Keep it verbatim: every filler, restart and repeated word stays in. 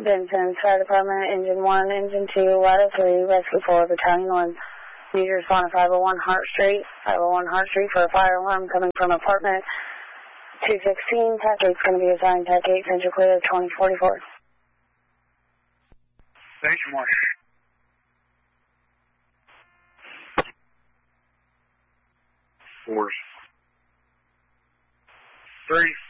Vincent, Fire Department, Engine one, Engine two, Ladder three, Rescue four, Battalion one. Need to respond to five oh one Hart Street, five oh one Hart Street for a fire alarm coming from apartment two sixteen. Pack eight's going to be assigned. Pack eight, Central Clear, twenty forty-four. Station one. Fours. Three.